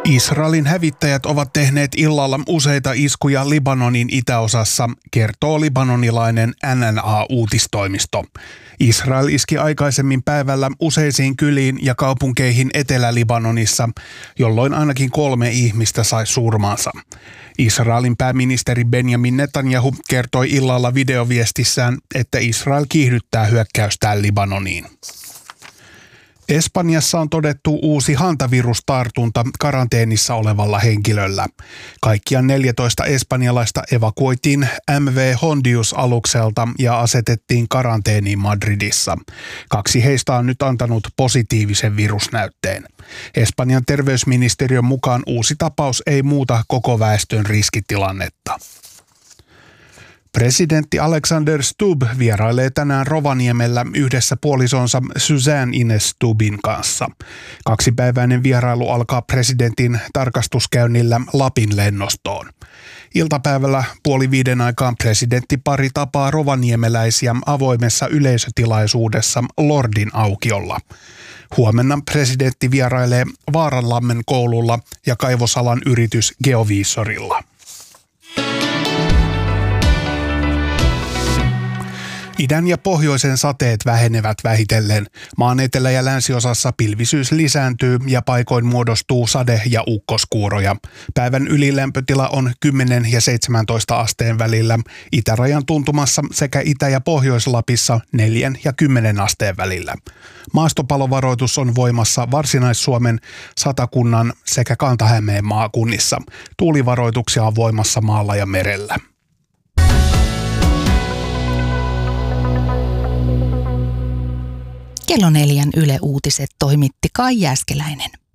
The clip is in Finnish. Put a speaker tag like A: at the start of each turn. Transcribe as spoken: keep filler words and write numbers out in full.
A: Israelin hävittäjät ovat tehneet illalla useita iskuja Libanonin itäosassa, kertoo libanonilainen N N A-uutistoimisto. Israel iski aikaisemmin päivällä useisiin kyliin ja kaupunkeihin Etelä-Libanonissa, jolloin ainakin kolme ihmistä sai surmansa. Israelin pääministeri Benjamin Netanyahu kertoi illalla videoviestissään, että Israel kiihdyttää hyökkäystään Libanoniin. Espanjassa on todettu uusi hantavirustartunta karanteenissa olevalla henkilöllä. Kaikkiaan neljätoista espanjalaista evakuoitiin M V Hondius-alukselta ja asetettiin karanteeniin Madridissa. Kaksi heistä on nyt antanut positiivisen virusnäytteen. Espanjan terveysministeriön mukaan uusi tapaus ei muuta koko väestön riskitilannetta. Presidentti Alexander Stubb vierailee tänään Rovaniemellä yhdessä puolisonsa Suzanne Ines Stubbin kanssa. Kaksipäiväinen vierailu alkaa presidentin tarkastuskäynnillä Lapin lennostoon. Iltapäivällä puoli viiden aikaan presidenttipari tapaa rovaniemeläisiä avoimessa yleisötilaisuudessa Lordin aukiolla. Huomenna presidentti vierailee Vaaranlammen koululla ja kaivosalan yritys Geovisorilla. Idän ja pohjoisen sateet vähenevät vähitellen. Maan etelä- ja länsiosassa pilvisyys lisääntyy ja paikoin muodostuu sade- ja ukkoskuuroja. Päivän ylilämpötila on kymmenen ja seitsemäntoista asteen välillä, itärajan tuntumassa sekä Itä- ja Pohjois-Lapissa neljän ja kymmenen asteen välillä. Maastopalovaroitus on voimassa Varsinais-Suomen, Satakunnan sekä Kanta-Hämeen maakunnissa. Tuulivaroituksia on voimassa maalla ja merellä.
B: Kello neljän Yle Uutiset toimitti Kai Jääskeläinen.